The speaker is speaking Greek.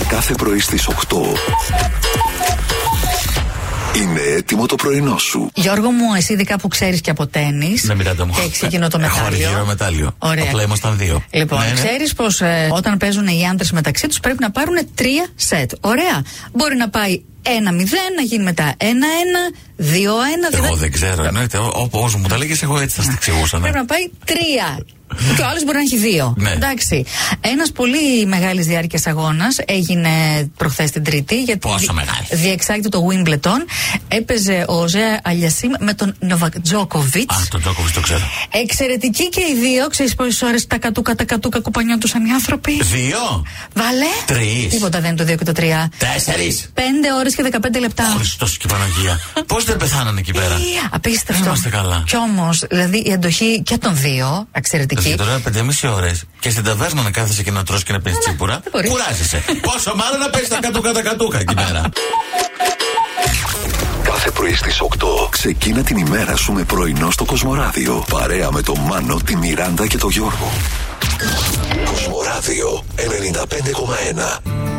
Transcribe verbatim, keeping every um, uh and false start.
Κάθε πρωί στις οκτώ. Είναι έτοιμο το πρωινό σου. Γιώργο μου, εσύ ειδικά που ξέρεις και από τένις. Ναι, Μιράντα μου. Και έχεις εκείνο το μετάλλιο. Έχω αργύρο μετάλλιο. Ωραία. Απλά ήμασταν δύο. Λοιπόν, ναι, ναι. Ξέρεις πως ε, όταν παίζουν οι άντρες μεταξύ τους πρέπει να πάρουν τρία σετ. Ωραία. Μπορεί να πάει ένα μηδέν, να γίνει μετά ένα ένα, δύο ένα. Εγώ δηλαδή... δεν ξέρω. Εννοείται. Όσο μου τα λέγες, εγώ έτσι θα στα εξηγούσα. Ναι. Πρέπει να πάει τρία. Και ο άλλος μπορεί να έχει δύο. Ναι. Εντάξει. Ένας πολύ μεγάλης διάρκειας αγώνας έγινε προχθές την Τρίτη. Γιατί πόσο μεγάλη? Διεξάγεται το Wimbledon. Έπαιζε ο Ζέα Αλιασίμ με τον Νοβακ Τζόκοβιτς. Α, τον Τζόκοβιτς το ξέρω. Εξαιρετικοί και οι δύο. Ξέρεις πόσες ώρες τα κατούκα, τα κατούκα κουπανιόντουσαν οι άνθρωποι? Δύο. Βάλε. Τρεις. Τίποτα δεν είναι το δύο και το τρία. Τέσσερις. Πέντε ώρες και δεκαπέντε λεπτά. Χριστός και Παναγία. Πώς δεν πεθάνανε εκεί πέρα? Απίστευτο. Είμαστε καλά. Κι όμως, δηλαδή η αντοχή και των δύο, εξαιρετική. Και τώρα πέντε και μισή ώρες και στην ταβέρνα να κάθεσαι και να τρως και να πίνεις τσίπουρα. Κουράζεσαι. Πόσο μάλλον να πες τα κατούκα κατούκα εκεί πέρα. Κάθε πρωί στις οκτώ ξεκίνα την ημέρα σου με πρωινό στο Κοσμοράδιο. Παρέα με τον Μάνο, τη Μιράντα και τον Γιώργο. Κοσμοράδιο ενενήντα πέντε κόμμα ένα.